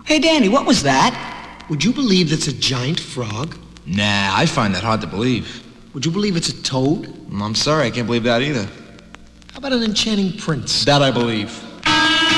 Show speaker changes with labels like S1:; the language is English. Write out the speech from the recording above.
S1: Hey, Danny, what was that?
S2: Would you believe that's a giant frog?
S3: Nah, I find that hard to believe.
S2: Would you believe it's a toad?
S3: I'm sorry, I can't believe that either.
S2: How about an enchanting prince?
S3: That I believe.